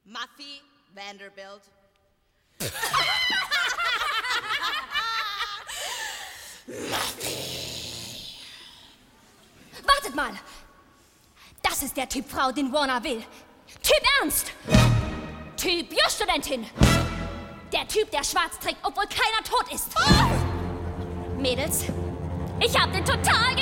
Muffy Vanderbilt. Wartet mal! Das ist der Typ Frau, den Warner will. Typ Ernst! Typ Jurastudentin! Der Typ, der schwarz trägt, obwohl keiner tot ist. Mädels, ich hab den total